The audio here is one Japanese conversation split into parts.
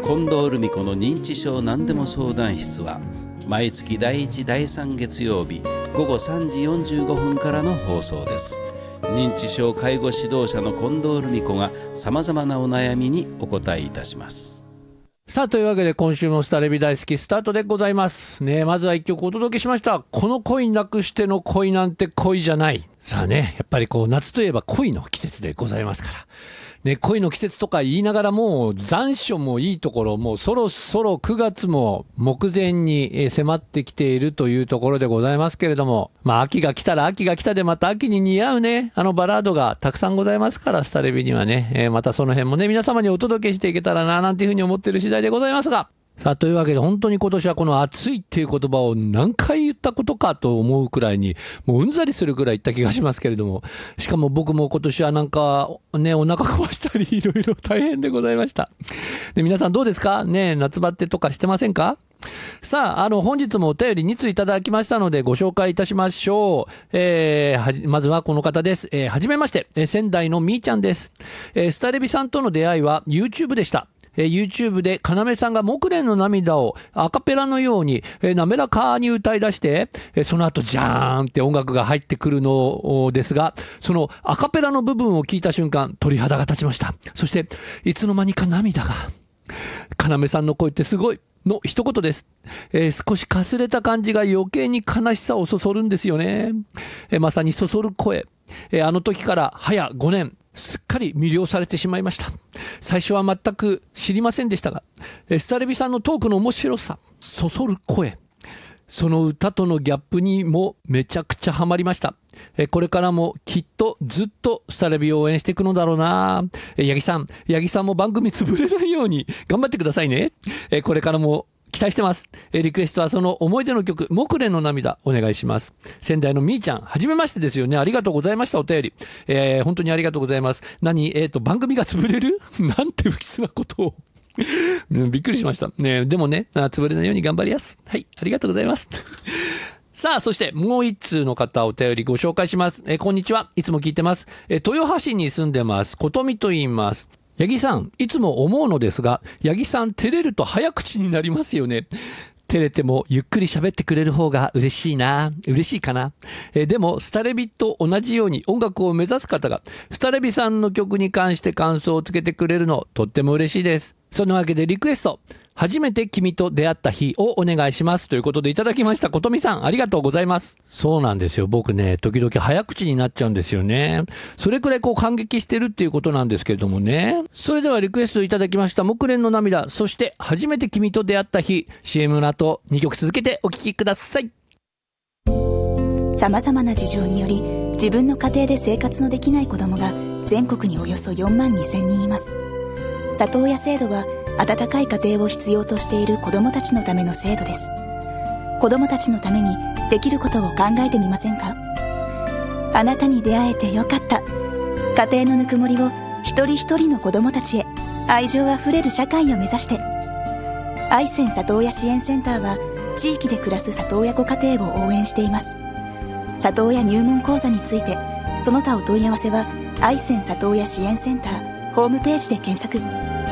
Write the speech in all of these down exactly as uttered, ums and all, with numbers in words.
近藤留美子の認知症何でも相談室は毎月だいいちだいさん月曜日ごごさんじよんじゅうごふんからの放送です。認知症介護指導者の近藤留美子がさまざまなお悩みにお答えいたします。 さあというわけで今週もスタレビ大好きスタートでございますね。まずは一曲お届けしました。この恋なくしての恋なんて恋じゃない。さあね、やっぱりこう夏といえば恋の季節でございますからね、恋の季節とか言いながらもう残暑もいいところ、もうそろそろくがつも目前に迫ってきているというところでございますけれども、まあ秋が来たら秋が来たでまた秋に似合うねあのバラードがたくさんございますから、スタレビにはね、えー、またその辺もね皆様にお届けしていけたらななんていうふうに思っている次第でございますが、さあというわけで本当に今年はこの暑いっていう言葉を何回言ったことかと思うくらいにもううんざりするくらい言った気がしますけれども、しかも僕も今年はなんかねお腹壊したりいろいろ大変でございました。で皆さんどうですかね、夏バテとかしてませんか？さあ、あの本日もお便りについただきましたのでご紹介いたしましょう。えー、はじまずはこの方です。えー、はじめまして、えー、仙台のみーちゃんです。えー、スタレビさんとの出会いは YouTube でした。えー、YouTube で要さんが木蓮の涙をアカペラのように、えー、滑らかに歌い出して、えー、その後ジャーンって音楽が入ってくるのですが、そのアカペラの部分を聞いた瞬間鳥肌が立ちました。そしていつの間にか涙が、要さんの声ってすごいの一言です。えー、少しかすれた感じが余計に悲しさをそそるんですよね。えー、まさにそそる声、えー、あの時から早ごねんすっかり魅了されてしまいました。最初は全く知りませんでしたが、スタレビさんのトークの面白さ、そそる声、その歌とのギャップにもめちゃくちゃハマりました。これからもきっとずっとスタレビを応援していくのだろうな。八木さん、八木さんも番組潰れないように頑張ってくださいね。これからも期待してます。リクエストはその思い出の曲木蓮の涙お願いします。仙台のみーちゃん、はじめましてですよね。ありがとうございました。お便り、えー、本当にありがとうございます。何、えーと番組が潰れるなんて不吉なことをびっくりしました、ね、でもね潰れないように頑張ります。はい、ありがとうございますさあそしてもう一通の方お便りご紹介します。えー、こんにちは、いつも聞いてます。えー、豊橋に住んでますことみと言います。八木さん、いつも思うのですが、八木さん照れると早口になりますよね。照れてもゆっくり喋ってくれる方が嬉しいな、嬉しいかな。えー、でもスタレビと同じように音楽を目指す方がスタレビさんの曲に関して感想をつけてくれるのとっても嬉しいです。そのわけでリクエスト、初めて君と出会った日をお願いしますということでいただきました。ことみさん、ありがとうございます。そうなんですよ、僕ね時々早口になっちゃうんですよね。それくらいこう感激してるっていうことなんですけれどもね。それではリクエストいただきました木蓮の涙、そして初めて君と出会った日、 シーエム の後にきょく続けてお聴きください。 さまざまな事情により自分の家庭で生活のできない子どもが全国におよそよんまんにせんにんいます。里親制度は温かい家庭を必要としている子どもたちのための制度です。子どもたちのためにできることを考えてみませんか？あなたに出会えてよかった。家庭のぬくもりを一人一人の子どもたちへ、愛情あふれる社会を目指して、愛川里親支援センターは地域で暮らす里親ご家庭を応援しています。里親入門講座についてその他お問い合わせは愛川里親支援センターホームページで検索。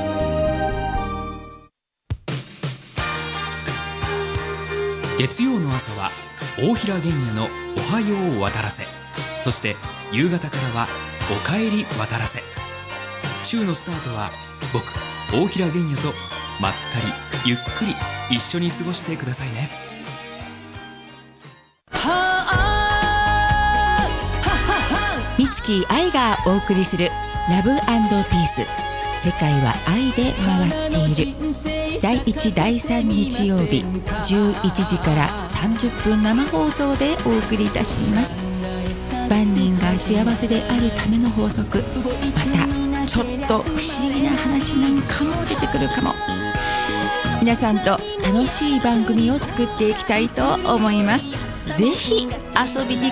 月曜の朝は大平玄也のおはよう渡らせ、そして夕方からはおかえり渡らせ。週のスタートは僕大平玄也とまったりゆっくり一緒に過ごしてくださいね。 美月愛がお送りするラブ&ピース、世界は愛で回っている。だいいちだいさん日曜日じゅういちじからさんじゅっぷん生放送でお送りいたします。万人が幸せであるための法則、またちょっと不思議な話なんかも出てくるかも。皆さんと楽しい番組を作っていきたいと思います。ぜひ遊びに